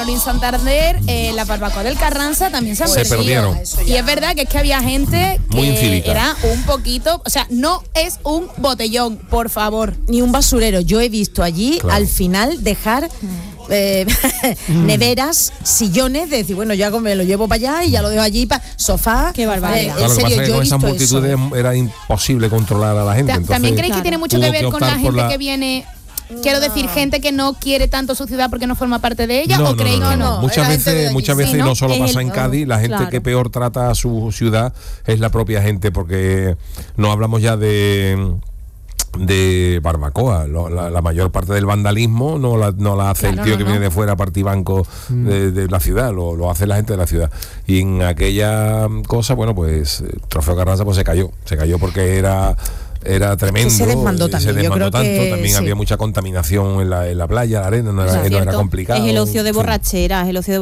En Santander, la barbacoa del Carranza también se han Se perdieron. Y es verdad que había gente muy que incívica. era un poquito, o sea, no es un botellón, por favor. Ni un basurero. Yo he visto allí al final dejar neveras, sillones, de decir, bueno, ya me lo llevo para allá y ya lo dejo allí, sofá. Qué barbaridad. Claro, en lo que serio, pasa es que yo he con esas visto multitudes eso. era imposible controlar a la gente. Entonces, ¿También creéis que tiene mucho que hubo ver que con la optar por gente que viene? Quiero decir, gente que no quiere tanto su ciudad porque no forma parte de ella, ¿o creéis que no? Muchas veces, Sí, no ¿no? solo Es pasa en Cádiz, la gente que peor trata a su ciudad es la propia gente, porque no hablamos ya de barbacoa. La mayor parte del vandalismo no la hace el tío que viene de fuera a partir banco de la ciudad, lo hace la gente de la ciudad. Y en aquella cosa, bueno, pues Trofeo Carranza pues se cayó porque era tremendo. Que se desmandó también. Se Yo desmandó creo tanto, que también había mucha contaminación en la playa, la arena, no era complicado. Es el ocio de borrachera,